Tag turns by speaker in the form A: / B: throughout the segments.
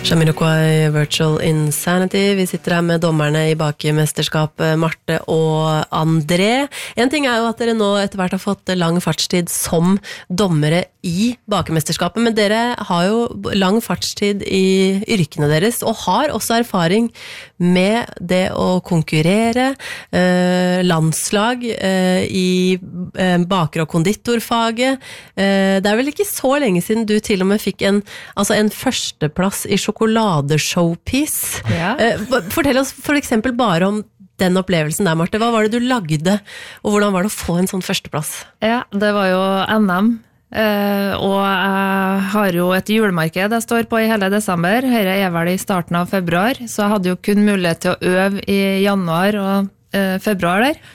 A: Jamiroquai, Virtual Insanity. Vi sitter her med dommerne i bakemesterskapet, Marte og André. En ting jo at dere nå etter hvert har fått lang fartstid som dommere i bakemesterskapet, men dere har jo lang fartstid i yrkene deres, og har også erfaring med det å konkurrere, landslag i baker- og konditorfaget. Det vel ikke så lenge siden du til og med fikk en førsteplass i sjokoladeshowpiece. Ja. Fortell oss for eksempel bare om den opplevelsen der, Marte. Hva var det du lagde, og hvordan var det å få en sånn førsteplass?
B: Ja, det var jo NM, og jeg har jo et julemarked jeg står på i hele desember. Dette vel i starten av februar, så jeg hadde jo kun mulighet til å øve i januar og februar der.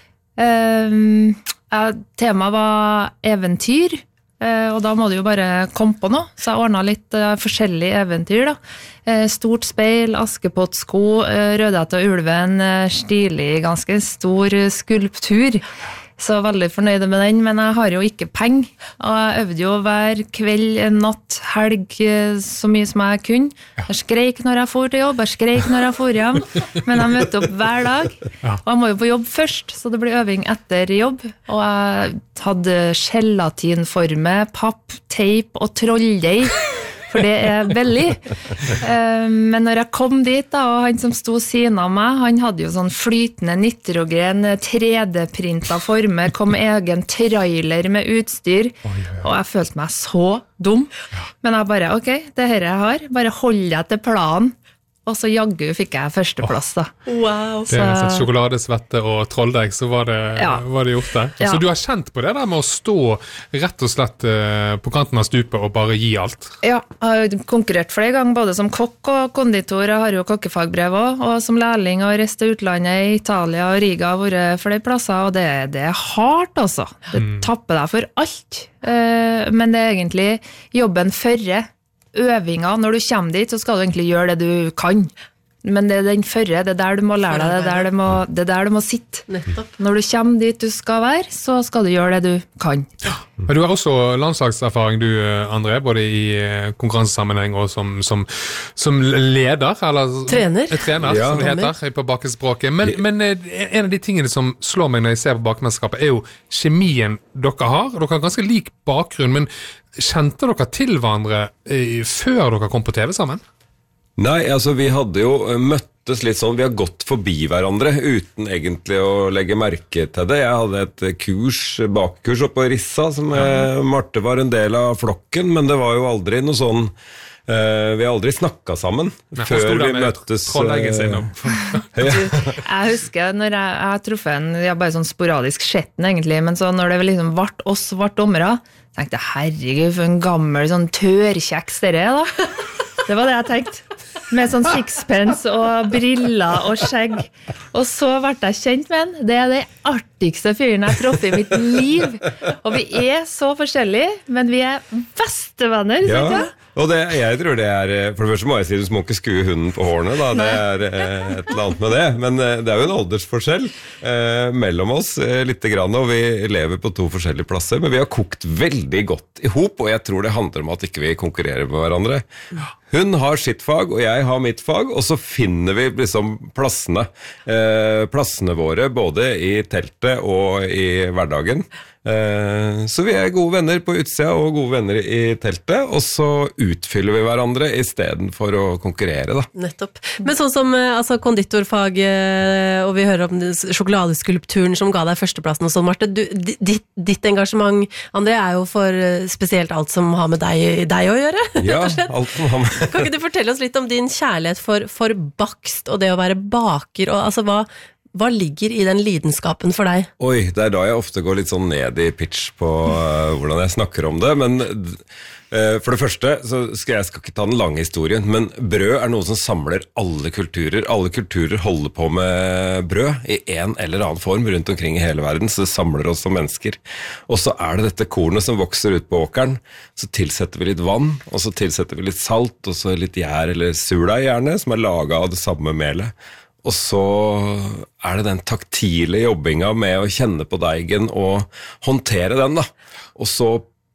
B: Temaet var eventyr, og da må du jo bare komme på noe, så jeg ordnet litt forskjellige eventyr da. Stort speil, Askepott-sko, Rødhette og ulven, stilig, ganske stor skulptur. Så veldig fornøyd med den, men jeg har jo ikke penger, og jeg øvde jo hver kveld, natt, helg, så mye som jeg kunne. Jeg skreik når jeg for til jobb, jeg skreik når jeg for hjem, men jeg møtte opp hver dag, og jeg må jo på jobb først, så det blir øving etter jobb, og jeg hadde gelatinforme, papp, teip og trolldeig, for det veldig. Men når jeg kom dit da, og han som stod siden av meg, han hadde jo sånn flytende nitrogen, 3D-printet former, kom med egen trailer med utstyr, og jeg følte meg så dum. Men jeg bare, ok, det her jeg har, bare hold deg til planen. Og så jaggu fikk jeg førsteplass da.
A: Wow.
C: Det sett sjokoladesvette og trolldeig, så var det gjort det. Ja. Så du har kjent på det der med å stå rett og slett på kanten av stupet og bare gi alt?
B: Ja, jeg har konkurrert flere ganger, både som kokk og konditor. Jeg har jo kokkefagbrev også, og som lærling og reist til utlandet i Italia og Riga har vært flere plasser, og det hardt altså. Det tapper deg for alt. Men det egentlig jobben førre. Øvinga, når du kommer dit, så skal du egentlig gjøre det du kan. Men det den førre, det der du må lære deg, det der du må sitte.
A: Nettopp.
B: Når du kommer dit du skal være, så skal du gjøre det du kan.
C: Men du har også landslagserfaring, du, André, både i konkurransesammenheng og som leder, eller
A: trener,
C: som det heter på bakespråket. Men en av de tingene som slår meg når jeg ser på bakemesterskapet, jo kjemien dere har. Dere har ganske lik bakgrunn, men kjente dere til hverandre før dere kom på TV sammen?
D: Nei, altså vi hadde jo møttes litt sånn, vi har gått forbi hverandre uten egentlig å legge merke til det. Jeg hadde et bakkurs oppe på Rissa, som Marte var en del av flokken, men det var jo aldri noe sånn, vi har aldri snakket sammen før vi møttes.
B: Jeg husker når jeg truffet en, bare sånn sporadisk skjetten egentlig, men så når det liksom ble dommere, tenkte jeg, herregud, for en gammel sånn tørkjeks dere da. Det var det jeg tenkte. Med sånn sixpence og briller og skjegg. Og så ble jeg kjent med han. Det det artigste fyren jeg truffet i mitt liv. Og vi så forskjellige, men vi bestevenner, synes jeg.
D: Og jeg tror det for det første må jeg si, du må ikke skue hunden på hårene da, det et eller annet med det, men det jo en aldersforskjell mellom oss litt grann, og vi lever på to forskjellige plasser, men vi har kokt veldig godt i hop, og jeg tror det handler om at ikke vi konkurrerer med hverandre. Hun har sitt fag, og jeg har mitt fag, og så finner vi liksom plassene våre, både i teltet og i hverdagen. Så vi gode venner på utsida og gode venner i teltet, og så utfyller vi hverandre i stedet for å konkurrere da.
A: Nettopp. Men sånn som konditorfag, og vi hører om sjokoladeskulpturen som ga deg førsteplassen og sånn, Marte, ditt engasjement, André, jo for spesielt alt som har med deg å gjøre.
D: Ja, alt som har med.
A: Kan ikke du fortelle oss litt om din kjærlighet for bakst og det å være baker, og altså hva ligger i den lidenskapen for deg?
D: Oi, det da jeg ofte går litt sånn ned i pitch på hvordan jeg snakker om det, men for det første så skal jeg ikke ta den lange historien, men brød noe som samler alle kulturer. Alle kulturer holder på med brød i en eller annen form rundt omkring i hele verden, så det samler oss som mennesker. Og så det dette kornet som vokser ut på åkeren, så tilsetter vi litt vann, og så tilsetter vi litt salt, og så litt gjær eller surdeig gjerne, som laget av det samme melet. Og så det den taktile jobbinga med å kjenne på deigen og håndtere den da. Og så putte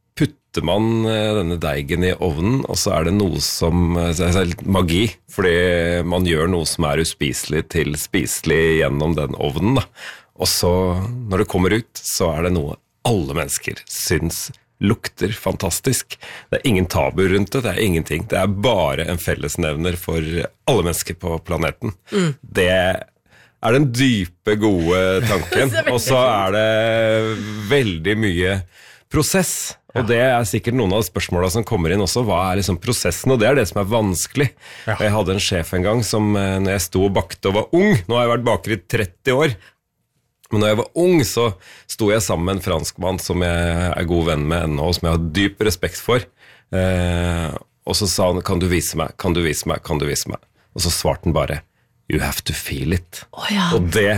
D: putter man denne deigen i ovnen, og så det noe som litt magi, fordi man gjør noe som uspiselig til spiselig gjennom den ovnen, da. Og så, når det kommer ut, så det noe alle mennesker syns lukter fantastisk. Det ingen tabu rundt det, det ingenting. Det bare en fellesnevner for alle mennesker på planeten. Det den dype, gode tanken, og så det veldig mye prosess. Og det sikkert noen av spørsmålene som kommer inn også. Hva liksom prosessen? Og det det som vanskelig. Ja. Jeg hadde en sjef en gang som, når jeg sto og bakte og var ung, nå har jeg vært baker i 30 år, men når jeg var ung, så sto jeg sammen med en franskmann som jeg god venn med ennå, og som jeg har dyp respekt for. Og så sa han, kan du vise meg? Og så svarte han bare, you have to feel it.
A: Ja.
D: Og det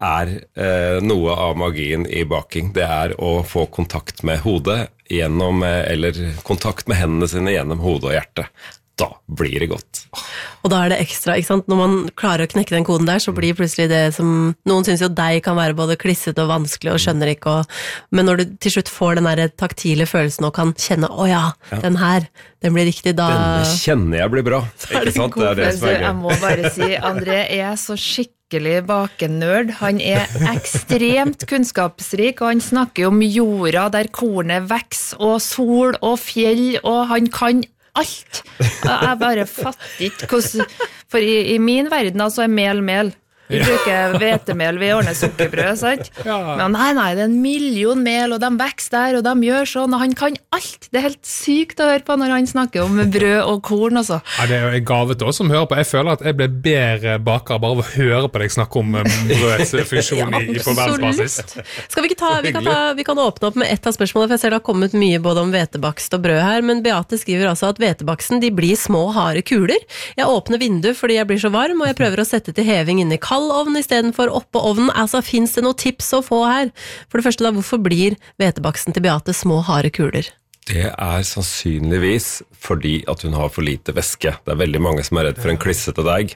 D: noe av magien i baking. Det å få kontakt med hodet gjennom, eller kontakt med hendene sine gjennom hodet og hjertet. Da blir det godt.
A: Og da det ekstra, ikke sant? Når man klarer å knekke den koden der, så blir plutselig det som, noen synes jo deig kan være både klissete og vanskelig og skjønner ikke, men når du til slutt får den der taktile følelsen og kan kjenne, den her, den blir riktig, da...
D: Den kjenner jeg blir bra, ikke sant? Det som gøy.
B: Jeg må bare si, André så skikkelig bakenørd. Han ekstremt kunnskapsrik, og han snakker om jorda der kornet vokser, og sol og fjell, og han kan alt. Jeg bare fatter ikke hvordan, for i min verden så mel. Vi bruker hvetemel, vi ordner sukkerbrød, sant? Men nei, det en million mel, og de vokser der, og de gjør sånn, og han kan alt. Det helt sykt å høre på når han snakker om brød og korn, altså.
C: Ja, det jo en gave til oss som hører på. Jeg føler at jeg ble bedre baker bare av å høre på deg snakke om brøds funksjon på verdensbasis.
A: Skal vi ikke vi kan åpne opp med ett av spørsmålene, for jeg ser det har kommet mye både om hvetebakst og brød her, men Beate skriver altså at hvetebaksten, de blir små, harde kuler. Jeg åpner vinduet fordi jeg blir så varm, og jeg prøver å sette til heving inne i kald ovn I stedet for oppå ovnen. Altså, finnes det noen tips å få her? For det første da, hvorfor blir hvetebaksten til Beate små, harde kuler?
D: Det sannsynligvis fordi at hun har for lite væske. Det veldig mange som redd for en klissete deig.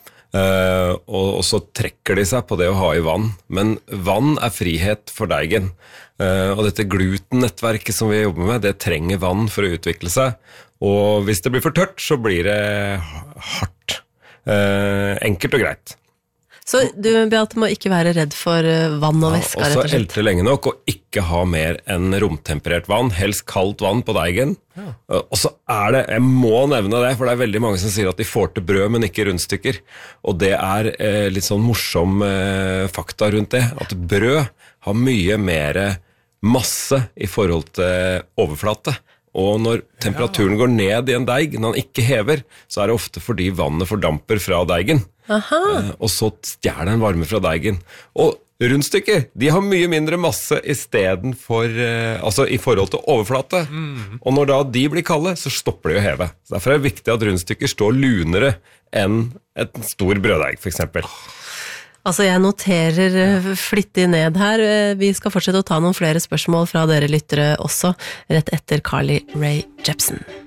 D: Og så trekker de seg på det å ha I vann. Men vann frihet for deigen. Og dette glutennettverket som vi jobber med, det trenger vann for å utvikle seg. Og hvis det blir for tørt, så blir det hardt. Enkelt og greit.
A: Så du, Beate, må ikke være redd for vann og væske, rett og slett?
D: Og så elte lenge nok, og ikke ha mer enn romtemperert vann, helst kaldt vann på deigen. Og så det, jeg må nevne det, for det veldig mange som sier at de får til brød, men ikke rundstykker. Og det litt sånn morsom fakta rundt det, at brød har mye mer masse I forhold til overflate. Og når temperaturen går ned I en deig, når den ikke hever, så det ofte fordi vannet fordamper fra deigen. Og så stjeler den varme fra deigen. Og rundstykker, de har mye mindre masse I stedet for, altså I forhold til overflate. Og når da de blir kalde, så stopper de å heve. Så derfor det viktig at rundstykker står lunere enn et stor brøddeig, for eksempel.
A: Altså, jeg noterer flittig ned her. Vi skal fortsette å ta noen flere spørsmål fra dere lyttere også, rett etter Carly Rae Jepsen.